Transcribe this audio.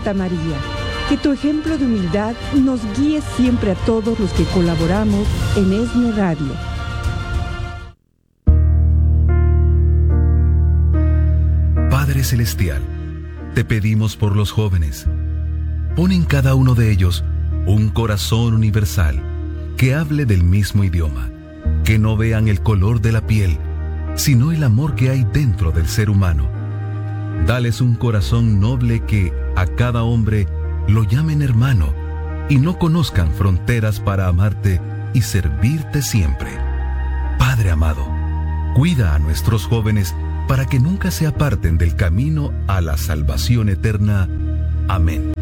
Santa María, que tu ejemplo de humildad nos guíe siempre a todos los que colaboramos en ESNE Radio. Padre Celestial, te pedimos por los jóvenes. Pon en cada uno de ellos un corazón universal que hable del mismo idioma, que no vean el color de la piel, sino el amor que hay dentro del ser humano. Dales un corazón noble que a cada hombre lo llamen hermano y no conozcan fronteras para amarte y servirte siempre. Padre amado, cuida a nuestros jóvenes para que nunca se aparten del camino a la salvación eterna. Amén.